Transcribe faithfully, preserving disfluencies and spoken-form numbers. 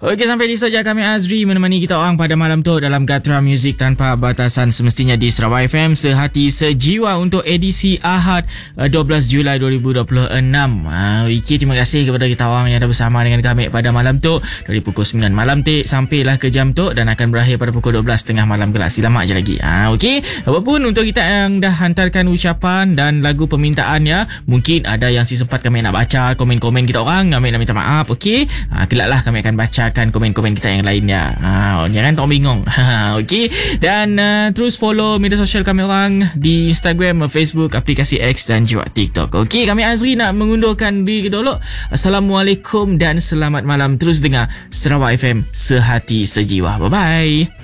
Okey, sampai di saja kami Azri menemani kita orang pada malam tu dalam Gatra Music Tanpa Batasan semestinya di Sarawak F M, sehati sejiwa untuk edisi Ahad dua belas Julai dua ribu dua puluh enam. Ha, Wiki, terima kasih kepada kita orang yang dah bersama dengan kami pada malam tu dari pukul sembilan malam tik sampailah ke jam tu dan akan berakhir pada pukul dua belas tiga puluh malam kelak. Selamat je lagi. Ha, okey, apapun untuk kita yang dah hantarkan ucapan dan lagu permintaan ya, mungkin ada yang si sempat kami nak baca komen-komen kita orang, kami nak minta maaf. Okey, ha, kelaklah kami akan baca komen-komen kita yang lainnya. Ha, jangan tak bingung. Okey. Dan uh, terus follow media sosial kami orang di Instagram, Facebook, aplikasi X dan juga TikTok. Okey, kami Azri nak mengundurkan diri dulu. Assalamualaikum dan selamat malam. Terus dengar Sarawak F M, sehati sejiwa. Bye-bye.